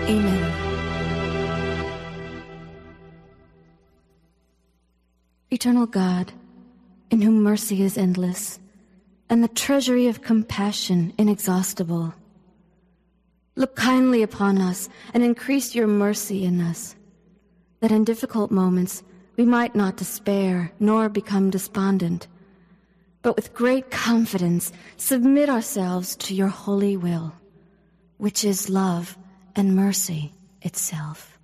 Amen. Eternal God, in whom mercy is endless, and the treasury of compassion inexhaustible, look kindly upon us and increase your mercy in us, that in difficult moments we might not despair nor become despondent, but with great confidence submit ourselves to your holy will, which is love and mercy itself.